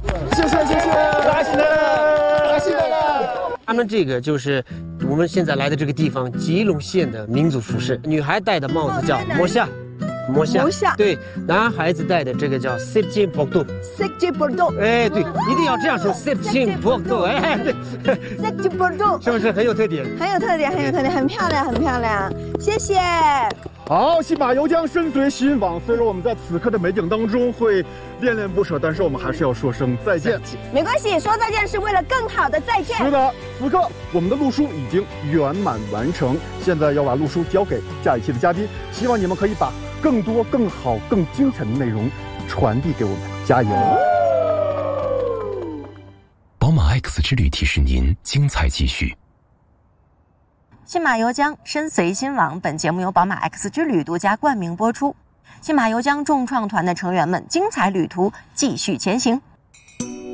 谢谢，拉西德了。 他们这个就是我们现在来的这个地方，吉隆县的民族服饰。女孩戴的帽子叫摩夏。对，男孩子戴的这个叫 Sirjin Pokdo。Sirjin Pokdo。 哎，对，一定要这样说 Sirjin Pokdo。哎，对 ，Sirjin Pokdo， 是不是很有特点？ 很有特点，很漂亮，谢谢。 好，信马由缰，身随心往。虽然我们在此刻的美景当中会恋恋不舍，但是我们还是要说声再见。 没关系，说再见是为了更好的再见。 是的，此刻我们的录书已经圆满完成，现在要把录书交给下一期的嘉宾，希望你们可以把更多、更好、更精彩的内容传递给我们，加油！ 宝马 X 之旅提示您：精彩继续。 信马由缰，身随心往。本节目由宝马 X 之旅独家冠名播出。信马由缰众创团的成员们，精彩旅途继续前行。